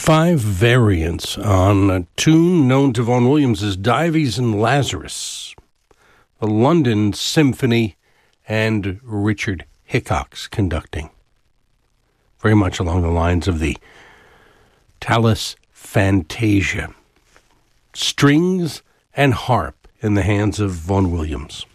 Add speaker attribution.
Speaker 1: 5 variants on a tune known to Vaughan Williams as Dives and Lazarus, the London Symphony, and Richard Hickox conducting. Very much along the lines of the Tallis Fantasia. Strings and harp in the hands of Vaughan Williams.